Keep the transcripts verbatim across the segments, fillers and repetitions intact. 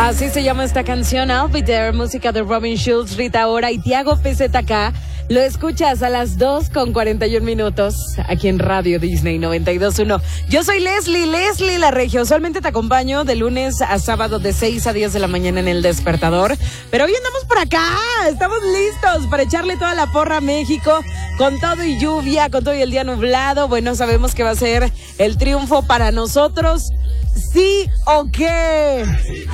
Así se llama esta canción, I'll Be There, música de Robin Schulz, Rita Ora y Tiago P Z K. Lo escuchas a las dos con cuarenta y un minutos aquí en Radio Disney noventa y dos punto uno. Yo soy Leslie, Leslie La Regia. Usualmente te acompaño de lunes a sábado de seis a diez de la mañana en El Despertador. Pero hoy andamos por acá, estamos listos para echarle toda la porra a México, con todo y lluvia, con todo y el día nublado. Bueno, sabemos que va a ser el triunfo para nosotros. ¿Sí o qué?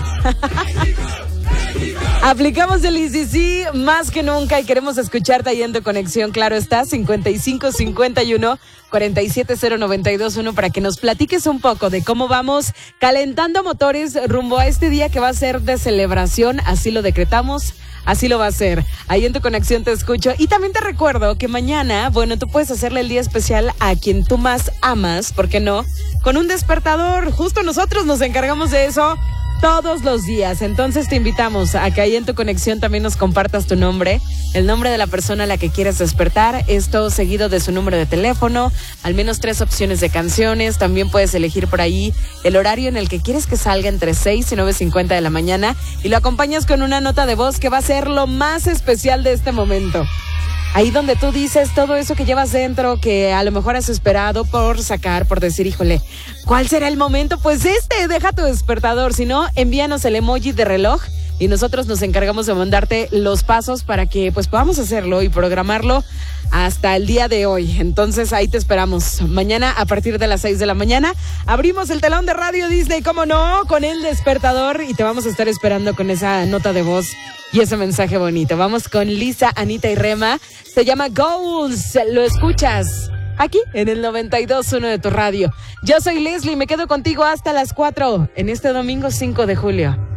Aplicamos el I C C más que nunca y queremos escucharte ahí en tu conexión. Claro está, cincuenta y cinco cincuenta y uno cuarenta y siete cero noventa y dos uno para que nos platiques un poco de cómo vamos calentando motores rumbo a este día que va a ser de celebración. Así lo decretamos. Así lo va a ser. Ahí en tu conexión te escucho. Y también te recuerdo que mañana, bueno, tú puedes hacerle el día especial a quien tú más amas, ¿por qué no? Con un despertador. Justo nosotros nos encargamos de eso todos los días. Entonces te invitamos a que ahí en tu conexión también nos compartas tu nombre, el nombre de la persona a la que quieres despertar, esto seguido de su número de teléfono, al menos tres opciones de canciones. También puedes elegir por ahí el horario en el que quieres que salga entre seis y nueve cincuenta de la mañana y lo acompañas con una nota de voz que va a ser lo más especial de este momento. Ahí donde tú dices todo eso que llevas dentro, que a lo mejor has esperado por sacar, por decir, híjole, ¿cuál será el momento? Pues este, deja tu despertador. Si no, envíanos el emoji de reloj y nosotros nos encargamos de mandarte los pasos para que pues podamos hacerlo y programarlo hasta el día de hoy. Entonces ahí te esperamos. Mañana a partir de las seis de la mañana abrimos el telón de Radio Disney, cómo no, con el despertador y te vamos a estar esperando con esa nota de voz y ese mensaje bonito. Vamos con Lisa, Anita y Rema. Se llama Goals. Lo escuchas aquí en el noventa y dos punto uno de tu radio. Yo soy Leslie, me quedo contigo hasta las cuatro en este domingo cinco de julio.